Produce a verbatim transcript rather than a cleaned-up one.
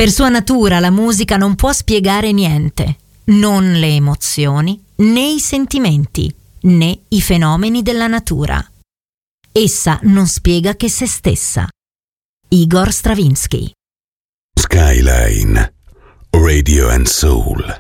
Per sua natura la musica non può spiegare niente, non le emozioni, né i sentimenti, né i fenomeni della natura. Essa non spiega che se stessa. Igor Stravinsky. Skyline Radio and Soul.